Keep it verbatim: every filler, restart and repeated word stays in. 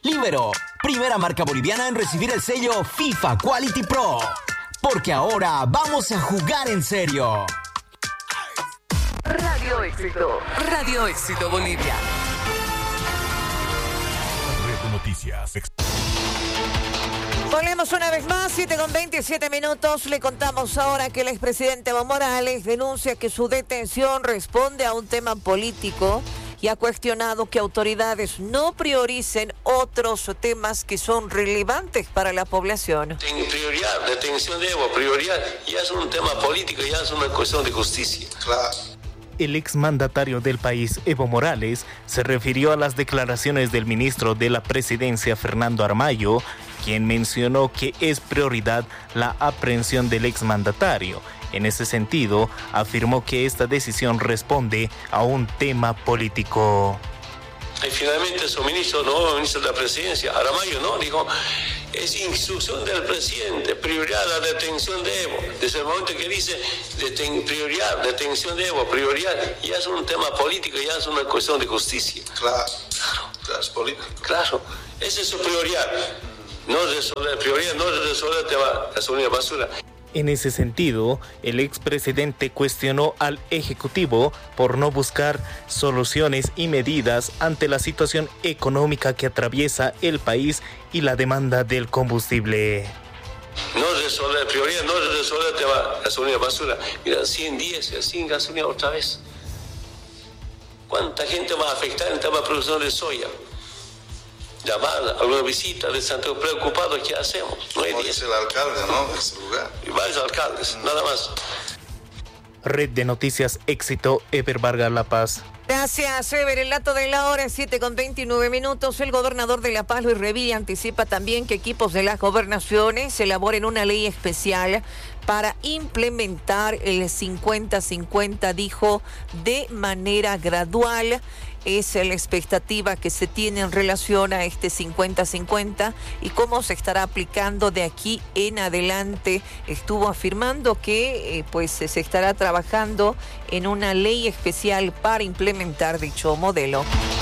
Libero, primera marca boliviana en recibir el sello FIFA Quality Pro. Porque ahora vamos a jugar en serio. Radio Éxito. Radio Éxito Bolivia. Red Noticias. Volvemos una vez más, siete con veintisiete minutos. Le contamos ahora que el expresidente Evo Morales denuncia que su detención responde a un tema político y ha cuestionado que autoridades no prioricen otros temas que son relevantes para la población. Prioridad, detención de Evo, prioridad, ya es un tema político, ya es una cuestión de justicia. Claro. El exmandatario del país, Evo Morales, se refirió a las declaraciones del ministro de la Presidencia, Fernando Aramayo, quien mencionó que es prioridad la aprehensión del exmandatario. En ese sentido, afirmó que esta decisión responde a un tema político. Y finalmente su ministro, nuevo ministro de la Presidencia, Aramayo, ¿no? Dijo, es instrucción del presidente, prioridad la detención de Evo. Desde el momento que dice deten, prioridad, detención de Evo, prioridad, ya es un tema político, ya es una cuestión de justicia. Claro, claro, es político. Claro, esa es su prioridad. No resolver, prioridad no resolver el tema de la gasolina basura. En ese sentido, el expresidente cuestionó al Ejecutivo por no buscar soluciones y medidas ante la situación económica que atraviesa el país y la demanda del combustible. No resolver, prioridad no resolver el tema de la gasolina basura. Mira, cien días sin gasolina otra vez. ¿Cuánta gente va a afectar en el tema de producción de soya? Llamar, alguna visita de Santiago preocupado, ¿qué hacemos? No hay dice el alcalde, ¿no? De ese lugar. Y varios alcaldes, mm. nada más. Red de Noticias Éxito, Ever Vargas, La Paz. Gracias, Ever. El dato de la hora es siete con veintinueve minutos. El gobernador de La Paz, Luis Revilla, anticipa también que equipos de las gobernaciones elaboren una ley especial para implementar el cincuenta cincuenta, dijo, de manera gradual. Es la expectativa que se tiene en relación a este cincuenta cincuenta y cómo se estará aplicando de aquí en adelante. Estuvo afirmando que eh, pues se estará trabajando en una ley especial para implementar dicho modelo.